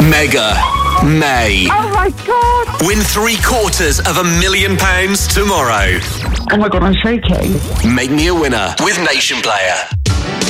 Mega May. Oh my God. Win £750,000 tomorrow. Oh my God, I'm shaking. Make me a winner with Nation Player.